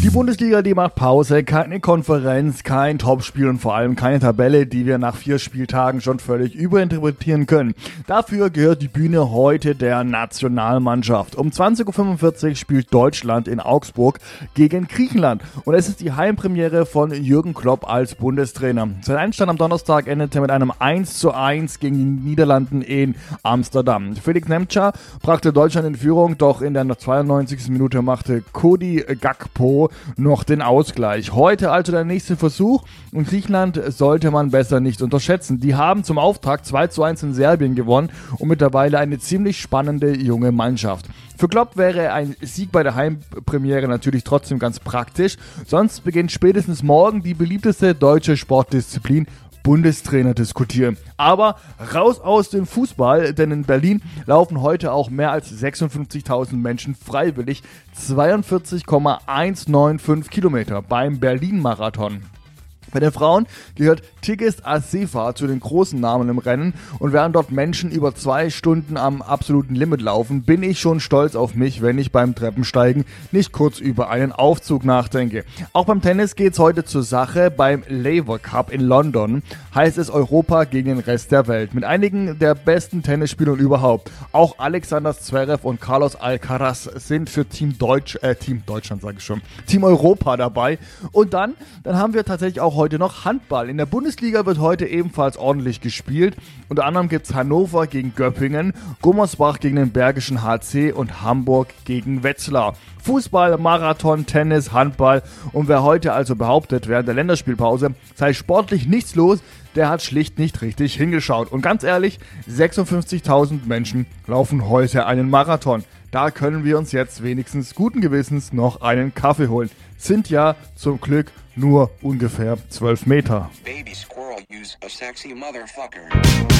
Die Bundesliga, die macht Pause, keine Konferenz, kein Topspiel und vor allem keine Tabelle, die wir nach 4 Spieltagen schon völlig überinterpretieren können. Dafür gehört die Bühne heute der Nationalmannschaft. Um 20.45 Uhr spielt Deutschland in Augsburg gegen Griechenland und es ist die Heimpremiere von Jürgen Klopp als Bundestrainer. Sein Einstand am Donnerstag endete mit einem 1:1 gegen die Niederlanden in Amsterdam. Felix Nemca brachte Deutschland in Führung, doch in der 92. Minute machte Cody Gakpo noch den Ausgleich. Heute also der nächste Versuch und Griechenland sollte man besser nicht unterschätzen. Die haben zum Auftakt 2:1 in Serbien gewonnen und mittlerweile eine ziemlich spannende junge Mannschaft. Für Klopp wäre ein Sieg bei der Heimpremiere natürlich trotzdem ganz praktisch, sonst beginnt spätestens morgen die beliebteste deutsche Sportdisziplin, Bundestrainer diskutieren. Aber raus aus dem Fußball, denn in Berlin laufen heute auch mehr als 56.000 Menschen freiwillig 42,195 Kilometer beim Berlin-Marathon. Bei den Frauen gehört Tigist Assefa zu den großen Namen im Rennen und während dort Menschen über 2 Stunden am absoluten Limit laufen, bin ich schon stolz auf mich, wenn ich beim Treppensteigen nicht kurz über einen Aufzug nachdenke. Auch beim Tennis geht's heute zur Sache. Beim Laver Cup in London heißt es Europa gegen den Rest der Welt. Mit einigen der besten Tennisspielern überhaupt. Auch Alexander Zverev und Carlos Alcaraz sind für Team Europa dabei. Und dann haben wir tatsächlich auch heute noch Handball. In der Bundesliga wird heute ebenfalls ordentlich gespielt. Unter anderem gibt es Hannover gegen Göppingen, Gummersbach gegen den Bergischen HC und Hamburg gegen Wetzlar. Fußball, Marathon, Tennis, Handball und wer heute also behauptet, während der Länderspielpause sei sportlich nichts los, der hat schlicht nicht richtig hingeschaut. Und ganz ehrlich, 56.000 Menschen laufen heute einen Marathon. Da können wir uns jetzt wenigstens guten Gewissens noch einen Kaffee holen. Sind ja zum Glück nur ungefähr 12 Meter. Baby squirrel, use a sexy motherfucker.